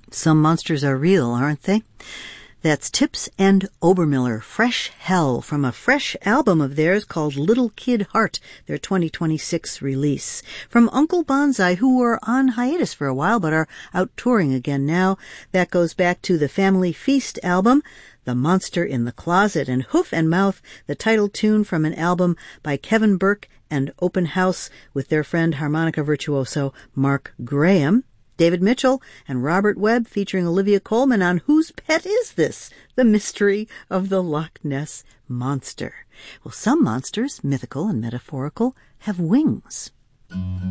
Some monsters are real, aren't they? That's Tips and Obermiller, Fresh Hell, from a fresh album of theirs called Little Kid Heart, their 2026 release. From Uncle Bonsai, who were on hiatus for a while but are out touring again now. That goes back to the Family Feast album, The Monster in the Closet, and Hoof and Mouth, the title tune from an album by Kevin Burke and Open House with their friend harmonica virtuoso Mark Graham. David Mitchell and Robert Webb featuring Olivia Colman on Whose Pet Is This? The Mystery of the Loch Ness Monster. Well, some monsters, mythical and metaphorical, have wings.